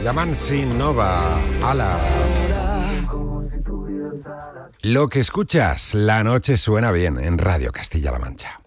llaman Sin Nova. Alas. Lo que escuchas, La Noche suena bien en Radio Castilla-La Mancha.